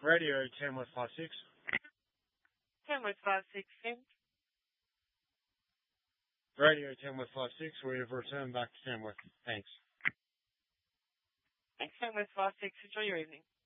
Radio 10 West 56. 10 West 56, Finn. Radio 10 West 56, we have returned back to 10 West. Thanks. Thanks, 10 West 56. Enjoy your evening.